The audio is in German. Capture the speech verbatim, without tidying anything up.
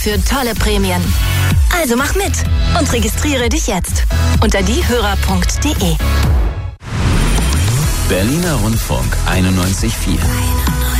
für tolle Prämien. Also mach mit und registriere dich jetzt unter diehörer punkt de. Berliner Rundfunk einundneunzig Komma vier.